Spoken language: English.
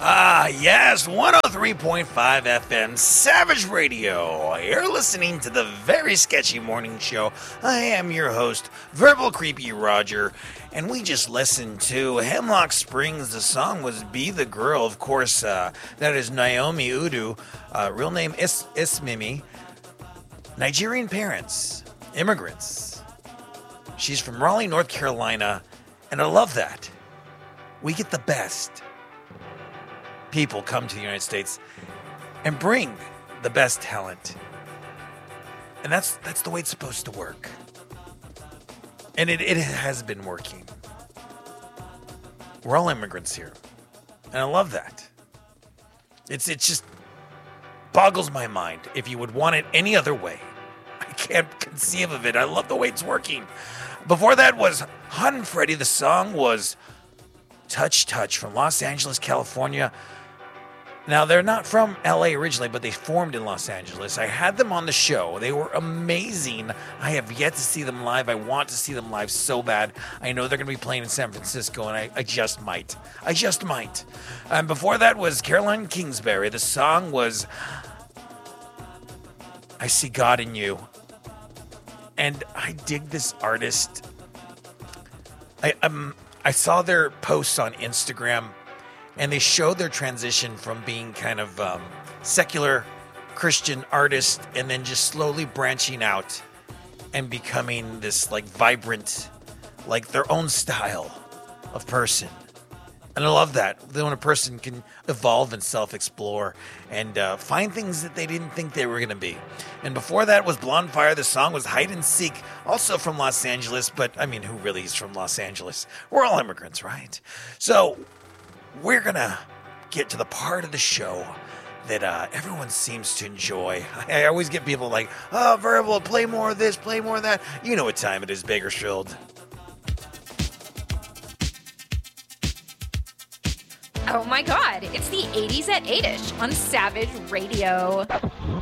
Yes, 103.5 FM Savage Radio. You're listening to the Very Sketchy Morning Show. I am your host, Verbal Creepy Roger, and we just listened to Hemlock Springs. The song was Be the Girl. Of course, that is Naomi Udu. Real name Ismimi. Nigerian parents, immigrants. She's from Raleigh, North Carolina, and I love that. We get the best. People come to the United States and bring the best talent. And that's the way it's supposed to work. And it has been working. We're all immigrants here. And I love that. It just boggles my mind if you would want it any other way. I can't conceive of it. I love the way it's working. Before that was Hot and Freddy. The song was Touch Touch from Los Angeles, California. Now, they're not from LA originally, but they formed in Los Angeles. I had them on the show. They were amazing. I have yet to see them live. I want to see them live so bad. I know they're going to be playing in San Francisco, and I just might. I just might. And before that was Caroline Kingsbury. The song was I See God in You. And I dig this artist. I saw their posts on Instagram, and they showed their transition from being kind of secular Christian artist and then just slowly branching out and becoming this like vibrant, like their own style of person. And I love that. When a person can evolve and self-explore and find things that they didn't think they were going to be. And before that was Blonde Fire. The song was Hide and Seek, also from Los Angeles. But, I mean, who really is from Los Angeles? We're all immigrants, right? So we're going to get to the part of the show that everyone seems to enjoy. I always get people like, oh, Verbal, play more of this, play more of that. You know what time it is, Bakersfield. Oh my god, it's the 80s at 8ish on Savage Radio.